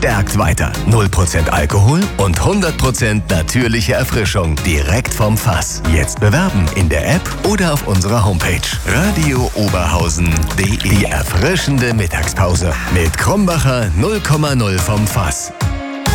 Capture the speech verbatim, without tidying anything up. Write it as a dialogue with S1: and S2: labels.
S1: stärkt weiter. null Prozent Alkohol und hundert Prozent natürliche Erfrischung direkt vom Fass. Jetzt bewerben in der App oder auf unserer Homepage. radio oberhausen punkt de. Die erfrischende Mittagspause mit Krumbacher null Komma null vom Fass.